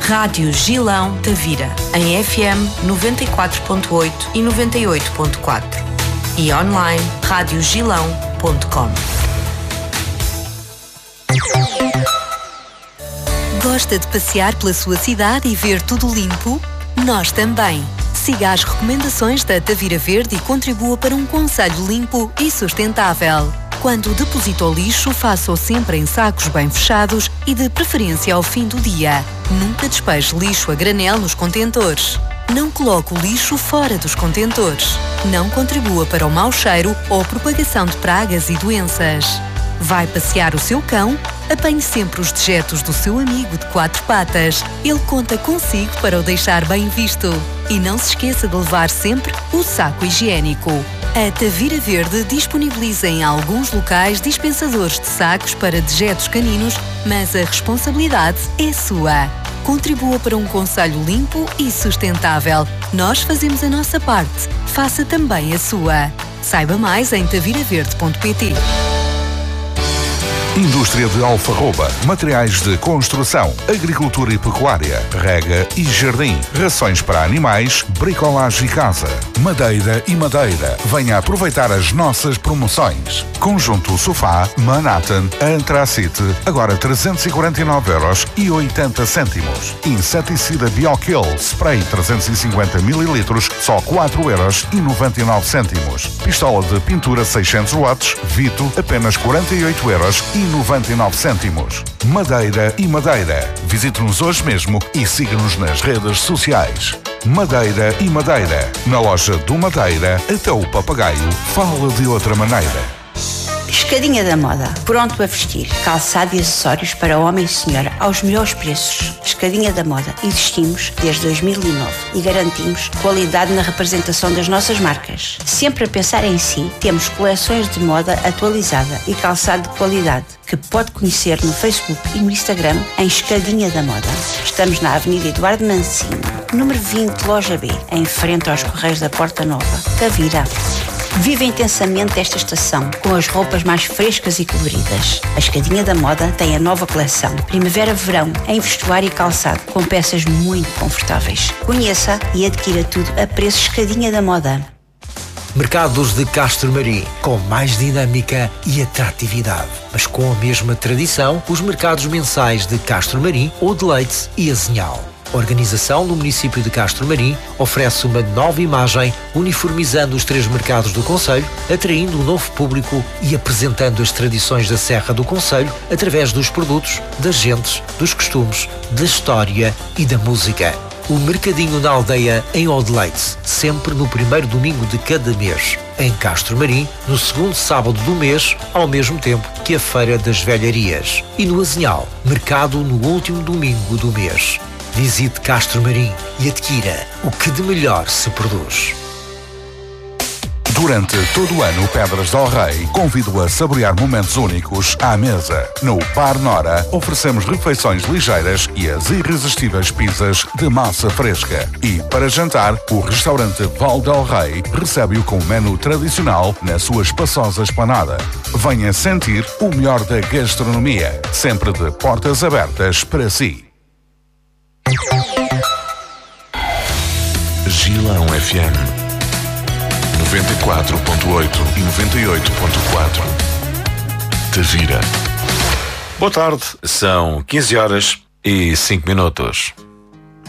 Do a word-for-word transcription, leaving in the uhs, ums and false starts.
Rádio Gilão Tavira, em F M noventa e quatro ponto oito e noventa e oito ponto quatro e online rádio gilão ponto com. Gosta de passear pela sua cidade e ver tudo limpo? Nós também. Siga as recomendações da Tavira Verde e contribua para um concelho limpo e sustentável. Quando deposita o lixo, faça-o sempre em sacos bem fechados e de preferência ao fim do dia. Nunca despeje lixo a granel nos contentores. Não coloque o lixo fora dos contentores. Não contribua para o mau cheiro ou propagação de pragas e doenças. Vai passear o seu cão? Apanhe sempre os dejetos do seu amigo de quatro patas. Ele conta consigo para o deixar bem visto. E não se esqueça de levar sempre o saco higiênico. A Tavira Verde disponibiliza em alguns locais dispensadores de sacos para dejetos caninos, mas a responsabilidade é sua. Contribua para um concelho limpo e sustentável. Nós fazemos a nossa parte. Faça também a sua. Saiba mais em tavira verde ponto pt. Indústria de Alfarroba, materiais de construção, agricultura e pecuária, rega e jardim, rações para animais, bricolagem e casa, madeira e madeira. Venha aproveitar as nossas promoções. Conjunto sofá Manhattan Antracite, agora trezentos e quarenta e nove euros e oitenta cêntimos. Inseticida Biokill, spray trezentos e cinquenta mililitros, só quatro euros e noventa e nove cêntimos. Pistola de pintura seiscentos watts, Vito, apenas quarenta e oito euros e noventa e nove cêntimos. Madeira e madeira. Visite-nos hoje mesmo e siga-nos nas redes sociais. Madeira e madeira. Na loja do Madeira, até o papagaio fala de outra maneira. Escadinha da Moda, pronto a vestir, calçado e acessórios para homem e senhora aos melhores preços. Escadinha da Moda, existimos desde dois mil e nove e garantimos qualidade na representação das nossas marcas. Sempre a pensar em si, temos coleções de moda atualizada e calçado de qualidade, que pode conhecer no Facebook e no Instagram em Escadinha da Moda. Estamos na Avenida Eduardo Mancini, número vinte, Loja B, em frente aos Correios da Porta Nova, Tavira. Viva intensamente esta estação, com as roupas mais frescas e coloridas. A Escadinha da Moda tem a nova coleção Primavera-Verão, em vestuário e calçado, com peças muito confortáveis. Conheça e adquira tudo a preço Escadinha da Moda. Mercados de Castro Marim, com mais dinâmica e atratividade, mas com a mesma tradição, os mercados mensais de Castro Marim, Odileite e Azinhal. A organização do município de Castro Marim oferece uma nova imagem, uniformizando os três mercados do concelho, atraindo um novo público e apresentando as tradições da Serra do Concelho através dos produtos, das gentes, dos costumes, da história e da música. O Mercadinho na Aldeia, em Odileite, sempre no primeiro domingo de cada mês. Em Castro Marim, no segundo sábado do mês, ao mesmo tempo que a Feira das Velharias. E no Azinhal, mercado no último domingo do mês. Visite Castro Marim e adquira o que de melhor se produz. Durante todo o ano, Pedras del Rei convido a saborear momentos únicos à mesa. No Bar Nora, oferecemos refeições ligeiras e as irresistíveis pizzas de massa fresca. E, para jantar, o restaurante Val del Rei recebe-o com o menu tradicional na sua espaçosa esplanada. Venha sentir o melhor da gastronomia, sempre de portas abertas para si. Gilão F M noventa e quatro ponto oito e noventa e oito ponto quatro. Tavira. Boa tarde, são quinze horas e cinco minutos.